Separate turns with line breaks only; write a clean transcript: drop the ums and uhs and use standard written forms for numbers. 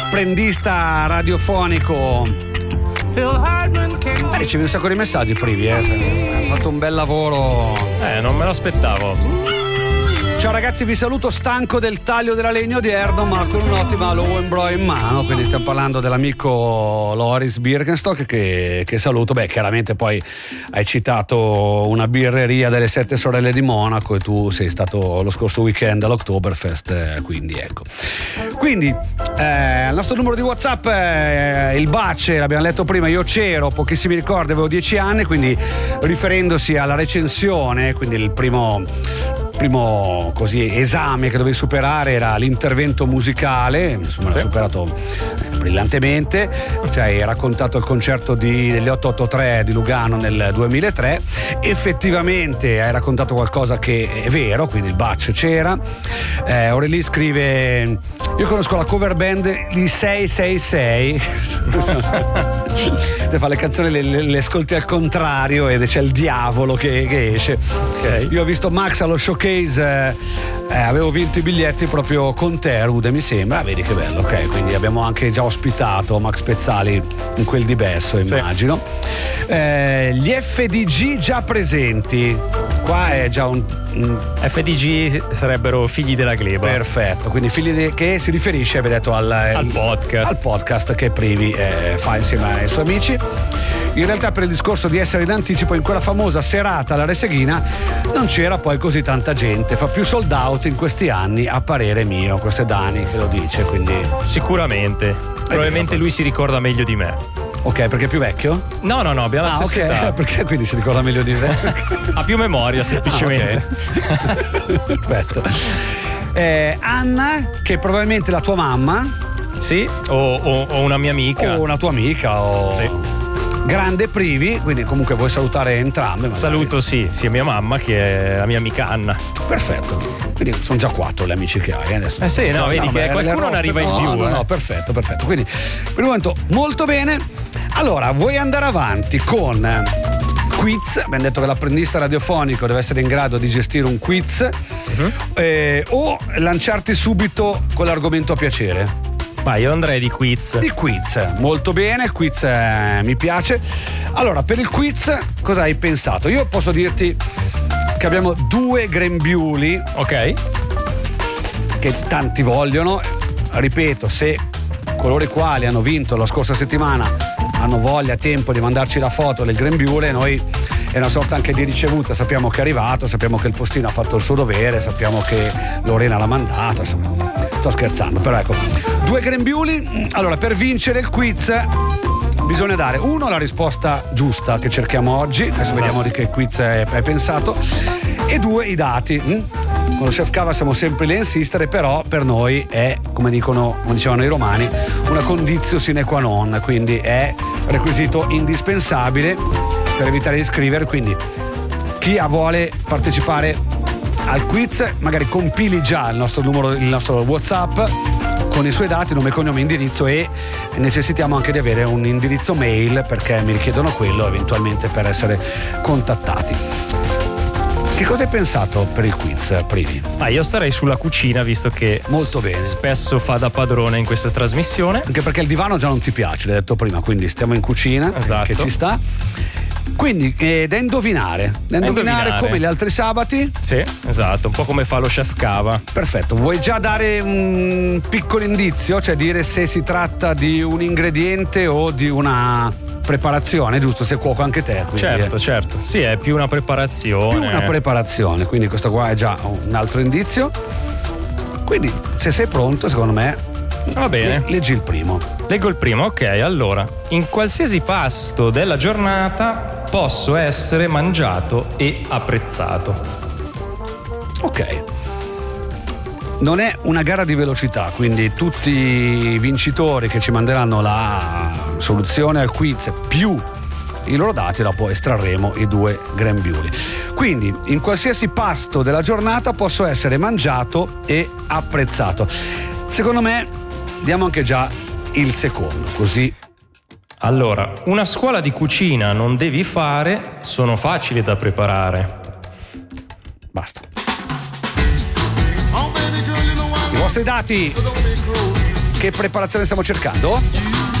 apprendista radiofonico. Ricevi un sacco di messaggi privi, hai fatto un bel lavoro.
Non me lo aspettavo.
Ciao ragazzi, vi saluto stanco del taglio della legna odierno, ma con un'ottima Lowenbräu in mano. Quindi stiamo parlando dell'amico Loris Birkenstock che saluto. Beh, chiaramente poi hai citato una birreria delle Sette Sorelle di Monaco e tu sei stato lo scorso weekend all'Oktoberfest, quindi ecco. Quindi il nostro numero di WhatsApp è il Bace, l'abbiamo letto prima, io c'ero, pochissimi ricordi, avevo 10 anni, quindi riferendosi alla recensione, quindi il primo così esame che dovevi superare era l'intervento musicale, insomma l'ho superato brillantemente, cioè hai raccontato il concerto degli 883 di Lugano nel 2003, effettivamente hai raccontato qualcosa che è vero, quindi il batch c'era. Aurelie scrive: io conosco la cover band di 666 fa le canzoni le ascolti al contrario ed c'è il diavolo che esce. Okay. Io ho visto Max allo showcase, avevo vinto i biglietti proprio con te, Rude, mi sembra. Vedi che bello, ok, quindi abbiamo anche già ospitato Max Pezzali in quel di Besso, immagino. Gli FDG già presenti, qua è già un
FDG sarebbero figli della gleba.
Perfetto, quindi che si riferisce, avete detto, al podcast che Privi fa insieme ai suoi amici. In realtà, per il discorso di essere in anticipo, in quella famosa serata alla Reseghina non c'era poi così tanta gente, fa più sold out in questi anni a parere mio. Questo è Dani che lo dice, quindi
sicuramente probabilmente lui si ricorda meglio di me.
Ok, perché è più vecchio?
No, abbiamo la stessa età.
Perché quindi si ricorda meglio di me?
Ha più memoria, semplicemente.
Okay. Perfetto. Anna, che è probabilmente la tua mamma.
Sì, o una mia amica.
O una tua amica, o... Sì. Grande Privi, quindi comunque vuoi salutare entrambe? Magari.
Saluto sia mia mamma che la mia amica Anna.
Perfetto, quindi sono già 4 le amici che hai adesso.
Sì, no, vedi che qualcuno non arriva in più.
No, perfetto, quindi per il momento molto bene. Allora, vuoi andare avanti con quiz? Abbiamo detto che l'apprendista radiofonico deve essere in grado di gestire un quiz, o lanciarti subito con l'argomento a piacere?
Ma io andrei di quiz.
Di quiz, molto bene, quiz mi piace. Allora, per il quiz cosa hai pensato? Io posso dirti che abbiamo 2 grembiuli,
ok,
che tanti vogliono. Ripeto, se coloro i quali hanno vinto la scorsa settimana hanno voglia, tempo di mandarci la foto del grembiule, noi è una sorta anche di ricevuta, sappiamo che è arrivato, sappiamo che il postino ha fatto il suo dovere, sappiamo che Lorena l'ha mandato, insomma, sto scherzando, però ecco, 2 grembiuli. Allora, per vincere il quiz bisogna dare 1 la risposta giusta che cerchiamo oggi, adesso vediamo di che quiz hai pensato, e 2 i dati. Con lo Chef Cava siamo sempre lì a insistere, però per noi è, come dicevano i romani, una conditio sine qua non, quindi è requisito indispensabile per evitare di scrivere. Quindi chi vuole partecipare al quiz magari compili già il nostro WhatsApp con i suoi dati, nome, cognome, indirizzo, e necessitiamo anche di avere un indirizzo mail perché mi richiedono quello eventualmente per essere contattati. Che cosa hai pensato per il quiz, Privi?
Io starei sulla cucina, visto che
molto bene, spesso
fa da padrone in questa trasmissione.
Anche perché il divano già non ti piace, l'hai detto prima, quindi stiamo in cucina,
esatto,
che ci sta. Quindi da indovinare come gli altri sabati.
Sì, esatto, un po' come fa lo Chef Cava.
Perfetto, vuoi già dare un piccolo indizio, cioè dire se si tratta di un ingrediente o di una preparazione, giusto? Sei cuoco anche te, quindi
certo, sì, è più una preparazione.
Quindi questo qua è già un altro indizio. Quindi se sei pronto, secondo me,
va bene,
leggi il primo.
Leggo il primo, ok. Allora, in qualsiasi pasto della giornata posso essere mangiato e apprezzato.
Ok. Non è una gara di velocità, quindi tutti i vincitori che ci manderanno la soluzione al quiz più i loro dati, dopo estrarremo i 2 grembiuli. Quindi, in qualsiasi pasto della giornata posso essere mangiato e apprezzato. Secondo me diamo anche già il secondo, così.
Allora, una scuola di cucina non devi fare, sono facili da preparare.
Basta. I vostri dati. Che preparazione stiamo cercando?